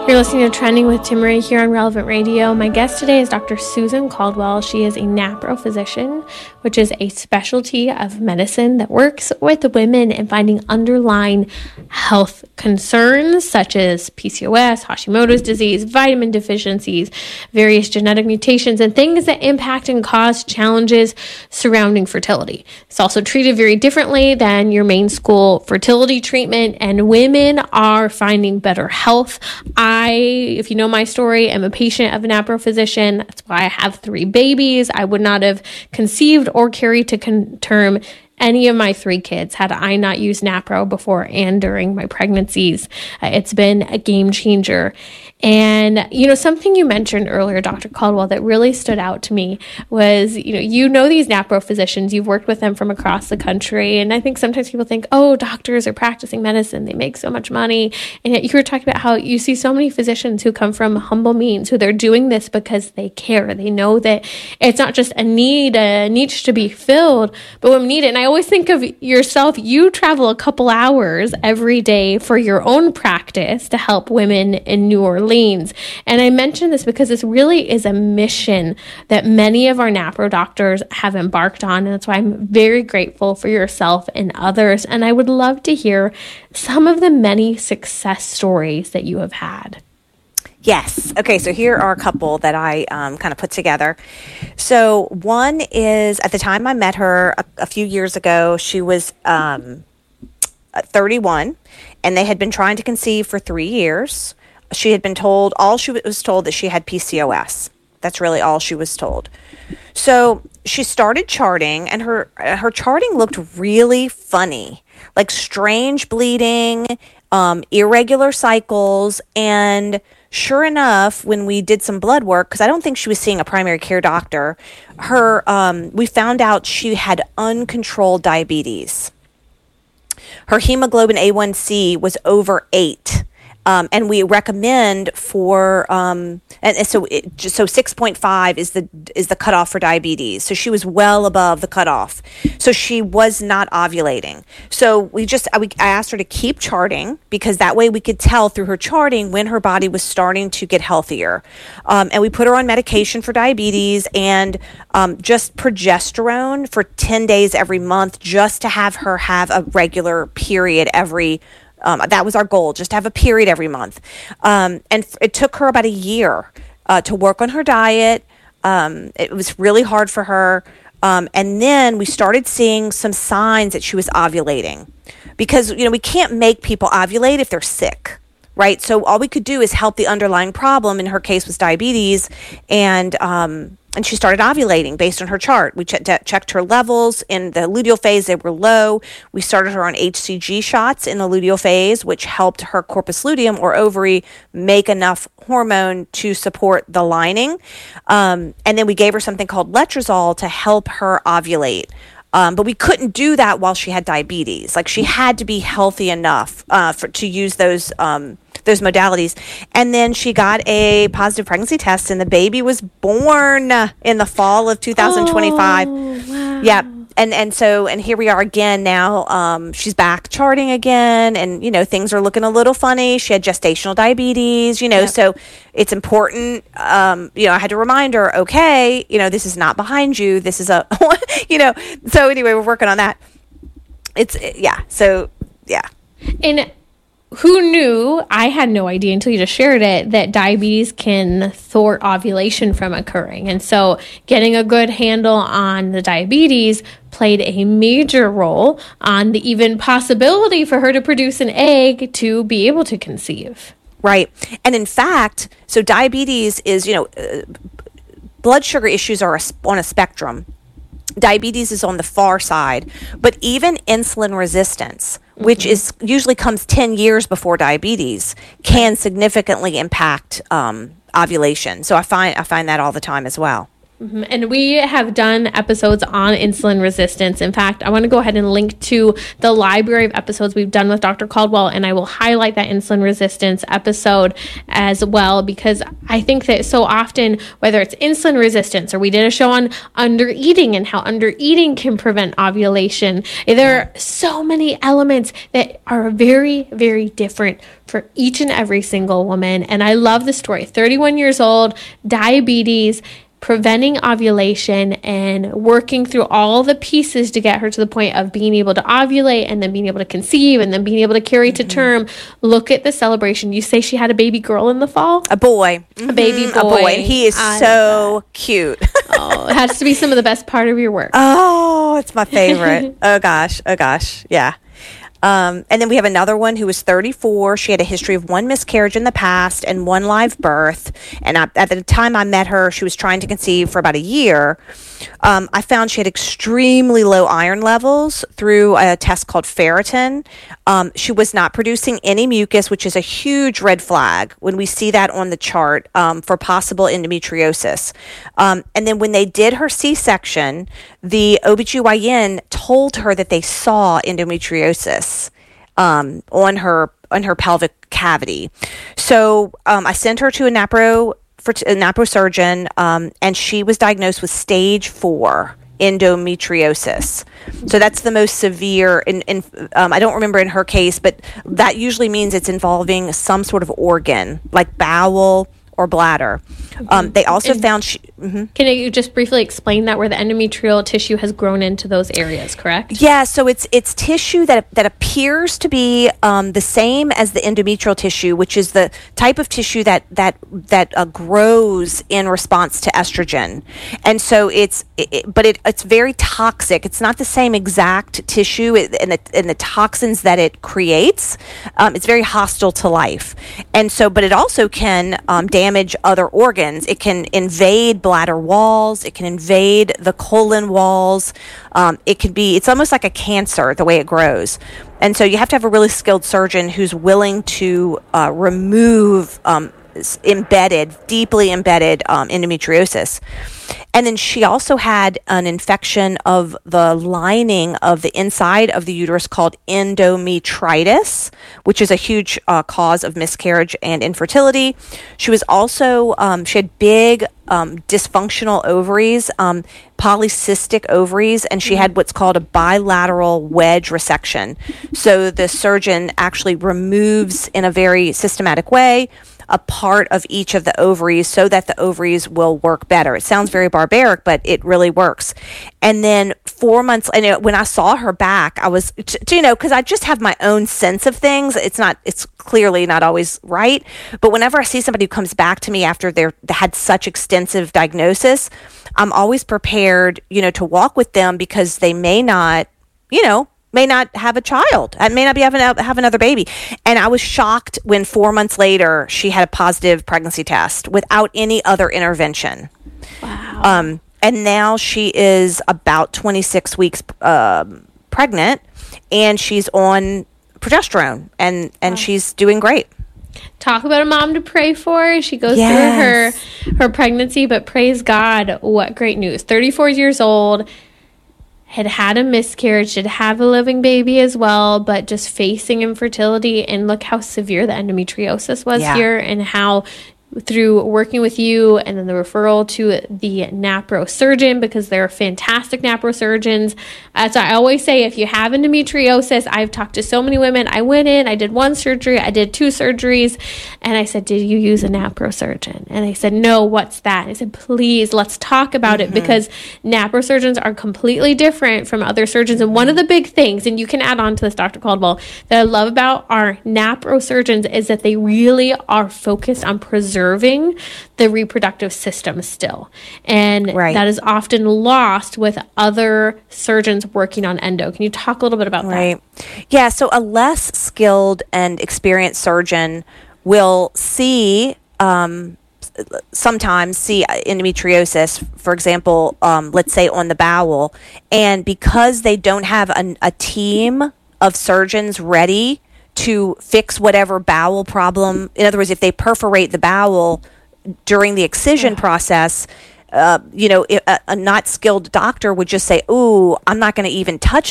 You're listening to Trending with Timmerie here on Relevant Radio. My guest today is Dr. Susan Caldwell. She is a NAPRO physician, which is a specialty of medicine that works with women in finding underlying health concerns such as PCOS, Hashimoto's disease, vitamin deficiencies, various genetic mutations, and things that impact and cause challenges surrounding fertility. It's also treated very differently than your main school fertility treatment, and women are finding better health. If you know my story, am a patient of a NAPRO physician. That's why I have 3 babies. I would not have conceived or carried to term any of my 3 kids had I not used NAPRO before and during my pregnancies. It's been a game changer. And, something you mentioned earlier, Dr. Caldwell, that really stood out to me was, you know these NAPRO physicians, you've worked with them from across the country. And I think sometimes people think, oh, doctors are practicing medicine, they make so much money. And yet you were talking about how you see so many physicians who come from humble means, who they're doing this because they care. They know that it's not just a niche to be filled, but women need it. And I always think of yourself, you travel a couple hours every day for your own practice to help women in New Orleans. And I mention this because this really is a mission that many of our NAPRO doctors have embarked on. And that's why I'm very grateful for yourself and others. And I would love to hear some of the many success stories that you have had. Yes. Okay, so here are a couple that I kind of put together. So one is, at the time I met her a few years ago, she was 31, and they had been trying to conceive for 3 years. She had been told, that she had PCOS. That's really all she was told. So she started charting, and her charting looked really funny, like strange bleeding, irregular cycles, and sure enough, when we did some blood work, because I don't think she was seeing a primary care doctor, we found out she had uncontrolled diabetes. Her hemoglobin A1C was over 8. And we recommend so 6.5 is the cutoff for diabetes. So she was well above the cutoff. So she was not ovulating. So I asked her to keep charting, because that way we could tell through her charting when her body was starting to get healthier. And we put her on medication for diabetes and just progesterone for 10 days every month, just to have her have a regular period that was our goal, just to have a period every month. And it took her about a year to work on her diet. It was really hard for her. And then we started seeing some signs that she was ovulating, because, we can't make people ovulate if they're sick, right? So all we could do is help the underlying problem. In her case was diabetes. And she started ovulating based on her chart. We checked her levels in the luteal phase. They were low. We started her on HCG shots in the luteal phase, which helped her corpus luteum, or ovary, make enough hormone to support the lining. And then we gave her something called letrozole to help her ovulate. But we couldn't do that while she had diabetes. Like, she had to be healthy enough to use those modalities. And then she got a positive pregnancy test, and the baby was born in the fall of 2025. Oh, wow. Yeah. And here we are again now. She's back charting again, and, things are looking a little funny. She had gestational diabetes, Yep. So it's important. I had to remind her, okay, this is not behind you. This is so anyway, we're working on that. So yeah. And who knew? I had no idea until you just shared it, that diabetes can thwart ovulation from occurring. And so getting a good handle on the diabetes played a major role on the even possibility for her to produce an egg to be able to conceive. Right. And in fact, so diabetes is, blood sugar issues are on a spectrum. Diabetes is on the far side, but even insulin resistance, which is usually comes 10 years before diabetes, can significantly impact ovulation. So I find that all the time as well. And we have done episodes on insulin resistance. In fact, I want to go ahead and link to the library of episodes we've done with Dr. Caldwell, and I will highlight that insulin resistance episode as well, because I think that so often, whether it's insulin resistance or we did a show on undereating and how undereating can prevent ovulation, there are so many elements that are very, very different for each and every single woman. And I love the story. 31 years old, diabetes, preventing ovulation, and working through all the pieces to get her to the point of being able to ovulate and then being able to conceive and then being able to carry to term. Look at the celebration. You say she had a baby girl in the fall? A boy. A baby boy. A boy. And he is so cute. Oh, it has to be some of the best part of your work. Oh, it's my favorite. Oh, gosh. Yeah. And then we have another one who was 34. She had a history of 1 miscarriage in the past and 1 live birth. And at the time I met her, she was trying to conceive for about a year. I found she had extremely low iron levels through a test called ferritin. She was not producing any mucus, which is a huge red flag when we see that on the chart for possible endometriosis. And then when they did her C-section, the OBGYN told her that they saw endometriosis on her pelvic cavity. So I sent her to a naprosurgeon, and she was diagnosed with stage 4 endometriosis. So that's the most severe. I don't remember in her case, but that usually means it's involving some sort of organ, like bowel or bladder. They also found she... Can you just briefly explain that, where the endometrial tissue has grown into those areas, correct? Yeah, so it's tissue that appears to be the same as the endometrial tissue, which is the type of tissue that grows in response to estrogen. And so it's very toxic. It's not the same exact tissue and the toxins that it creates. It's very hostile to life. And so, but it also can damage other organs. It can invade bladder walls. It can invade the colon walls. It's almost like a cancer, the way it grows. And so you have to have a really skilled surgeon who's willing to remove deeply embedded endometriosis. And then she also had an infection of the lining of the inside of the uterus called endometritis, which is a huge cause of miscarriage and infertility. She was also, she had big dysfunctional ovaries, polycystic ovaries, and she had what's called a bilateral wedge resection. So the surgeon actually removes in a very systematic way a part of each of the ovaries so that the ovaries will work better. It sounds very barbaric, but it really works. And then 4 months, and when I saw her back, I was, because I just have my own sense of things. It's clearly not always right. But whenever I see somebody who comes back to me after they had such extensive diagnosis, I'm always prepared, to walk with them, because they may not have a child. I may not be have another baby. And I was shocked when 4 months later she had a positive pregnancy test without any other intervention. Wow. And now she is about 26 weeks pregnant, and she's on progesterone, and she's doing great. Talk about a mom to pray for. She goes through her pregnancy, but praise God, what great news. 34 years old. Had a miscarriage, did have a living baby as well, but just facing infertility. And look how severe the endometriosis was here, and how through working with you and then the referral to the NAPRO surgeon, because they're fantastic NAPRO surgeons. So I always say, if you have endometriosis, I've talked to so many women. I went in, I did 1 surgery, I did 2 surgeries, and I said, did you use a NAPRO surgeon? And they said, no, what's that? And I said, please, let's talk about it, because NAPRO surgeons are completely different from other surgeons. And one of the big things, and you can add on to this, Dr. Caldwell, that I love about our NAPRO surgeons is that they really are focused on preserving the reproductive system still. And that is often lost with other surgeons working on endo. Can you talk a little bit about that? Yeah, so a less skilled and experienced surgeon will sometimes see endometriosis, for example, let's say on the bowel, and because they don't have a team of surgeons ready to fix whatever bowel problem. In other words, if they perforate the bowel during the excision process, a not skilled doctor would just say, "Ooh, I'm not going to even touch